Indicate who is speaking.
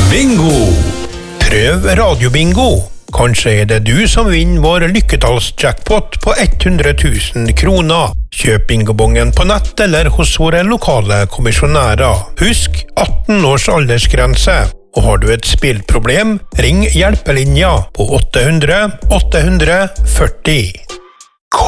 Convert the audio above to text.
Speaker 1: Bingo! Prøv radiobingo. Kanskje er det du som vinner vår lykketallsjackpot på 100 000 kroner. Kjøp bingobongen på nett eller hos våre lokale kommisjonærer. Husk 18 års aldersgrense. Og har du et spillproblem, ring hjelpelinja på 800 840.